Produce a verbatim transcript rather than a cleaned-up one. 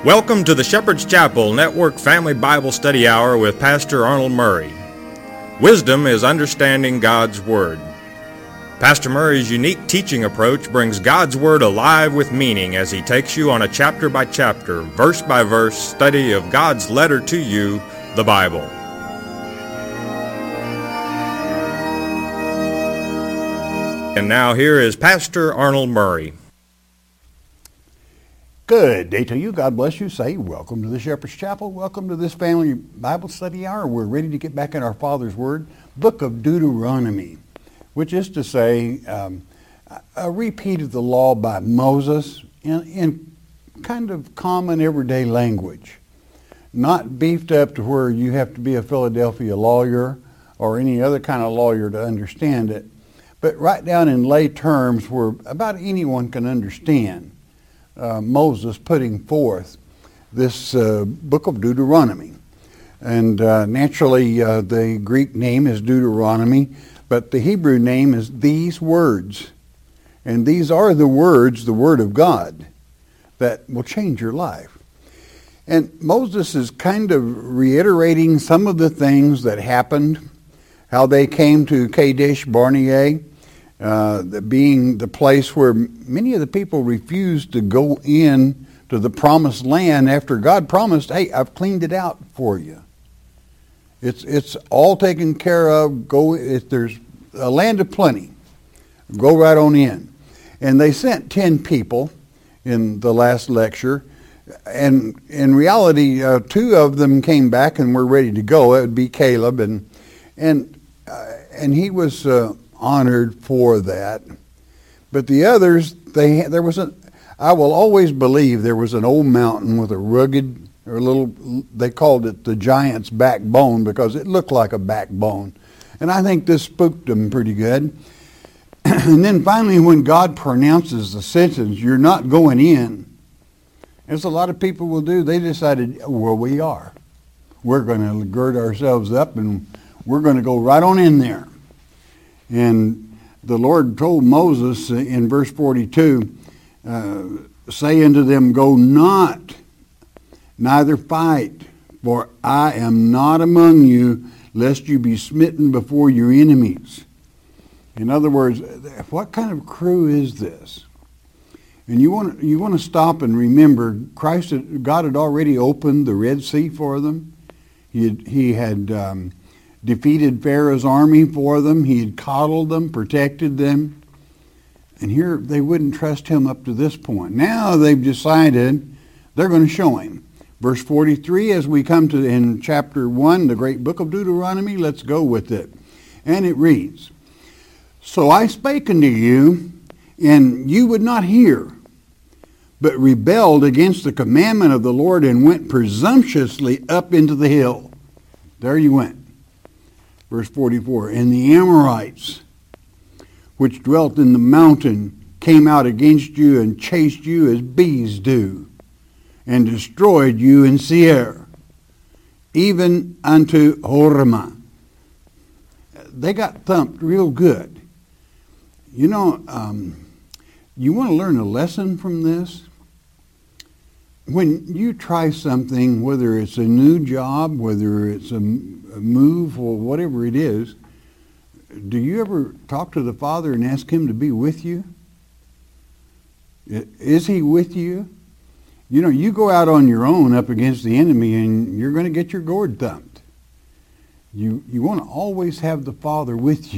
Welcome to the Shepherd's Chapel Network Family Bible Study Hour with Pastor Arnold Murray. Wisdom is understanding God's Word. Pastor Murray's unique teaching approach brings God's Word alive with meaning as he takes you on a chapter-by-chapter, verse-by-verse study of God's letter to you, the Bible. And now here is Pastor Arnold Murray. Good day to you. God bless you. Say, welcome to the Shepherd's Chapel. Welcome to this family Bible study hour. We're ready to get back in our Father's Word, Book of Deuteronomy, which is to say um, a repeat of the law by Moses in, in kind of common everyday language, not beefed up to where you have to be a Philadelphia lawyer or any other kind of lawyer to understand it, but right down in lay terms where about anyone can understand. Uh, Moses putting forth this uh, book of Deuteronomy. And uh, naturally uh, the Greek name is Deuteronomy, but the Hebrew name is these words. And these are the words, the Word of God, that will change your life. And Moses is kind of reiterating some of the things that happened, how they came to Kadesh Barnea, Uh, the, being the place where many of the people refused to go in to the promised land after God promised, hey, I've cleaned it out for you. It's it's all taken care of. Go if there's a land of plenty, go right on in. And they sent ten people in the last lecture, and in reality, uh, two of them came back and were ready to go. It would be Caleb, and and uh, and he was Uh, honored for that. But the others, they there was a, I will always believe there was an old mountain with a rugged, or a little, they called it the giant's backbone because it looked like a backbone. And I think this spooked them pretty good. And then finally when God pronounces the sentence, you're not going in, as a lot of people will do, they decided, well, we are. We're going to gird ourselves up and we're going to go right on in there. And the Lord told Moses in verse forty-two, uh, say unto them, go not, neither fight, for I am not among you, lest you be smitten before your enemies. In other words, what kind of crew is this? And you want you want to stop and remember, Christ, had, God had already opened the Red Sea for them. He had, he had um, defeated Pharaoh's army for them. He had coddled them, protected them. And here they wouldn't trust him up to this point. Now they've decided they're going to show him. Verse forty-three, as we come to in chapter one, the great book of Deuteronomy, let's go with it. And it reads, so I spake unto you, and you would not hear, but rebelled against the commandment of the Lord and went presumptuously up into the hill. There you went. Verse forty-four, and the Amorites, which dwelt in the mountain, came out against you and chased you as bees do, and destroyed you in Seir, even unto Hormah. They got thumped real good. You know, um, you want to learn a lesson from this? When you try something, whether it's a new job, whether it's a, a move or whatever it is, do you ever talk to the Father and ask him to be with you? Is he with you? You know, you go out on your own up against the enemy and you're going to get your gourd thumped. You, you want to always have the Father with you.